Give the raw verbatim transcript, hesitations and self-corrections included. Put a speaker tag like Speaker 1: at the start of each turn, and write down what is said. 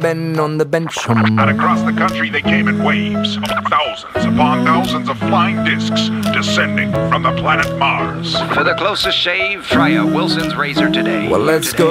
Speaker 1: Ben on the bench.
Speaker 2: And across the country they came in waves, thousands upon thousands of flying discs descending from the planet Mars.
Speaker 3: For the closest shave, try a Wilson's razor today.
Speaker 1: Well, let's go